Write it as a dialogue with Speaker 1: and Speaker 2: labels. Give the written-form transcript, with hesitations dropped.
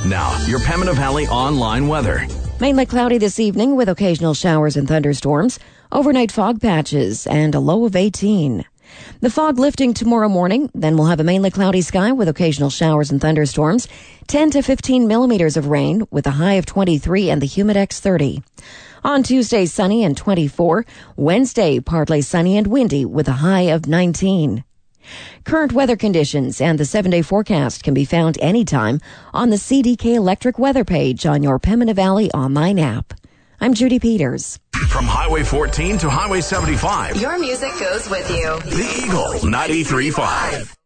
Speaker 1: Now, your Pembina Valley online weather.
Speaker 2: Mainly cloudy this evening with occasional showers and thunderstorms, overnight fog patches, and a low of 18. The fog lifting tomorrow morning, then we'll have a mainly cloudy sky with occasional showers and thunderstorms, 10 to 15 millimeters of rain with a high of 23 and the Humidex 30. On Tuesday, sunny and 24. Wednesday, partly sunny and windy with a high of 19. Current weather conditions and the 7-day forecast can be found anytime on the CDK Electric weather page on your Pembina Valley online app. I'm Judy Peters.
Speaker 1: From Highway 14 to Highway 75.
Speaker 3: Your music goes with you.
Speaker 1: The Eagle 93.5.